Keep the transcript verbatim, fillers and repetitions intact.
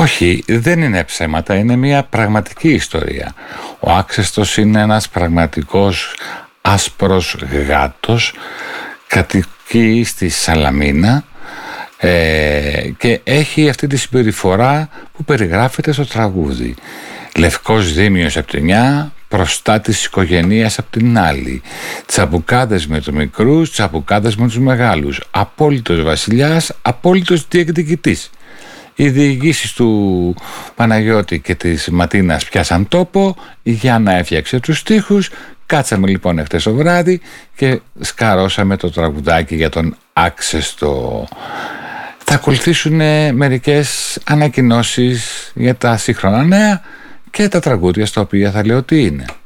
Όχι, δεν είναι ψέματα, είναι μια πραγματική ιστορία. Ο Άξεστος είναι ένας πραγματικός άσπρος γάτος, κατοικεί στη Σαλαμίνα ε, και έχει αυτή τη συμπεριφορά που περιγράφεται στο τραγούδι. Λευκός δίμιος από τη μια, προστάτης της οικογένειας από την άλλη. Τσαμπουκάδες με τους μικρούς, τσαμπουκάδες με τους μεγάλους. Απόλυτος βασιλιάς, απόλυτος διεκδικητής. Οι διηγήσεις του Παναγιώτη και της Ματίνας πιάσαν τόπο, η Γιάννα έφτιαξε τους στίχους, κάτσαμε λοιπόν εχθές το βράδυ και σκαρώσαμε το τραγουδάκι για τον Άξεστο. Θα ακολουθήσουν μερικές ανακοινώσεις για τα σύγχρονα νέα και τα τραγούδια στα οποία θα λέω τι είναι.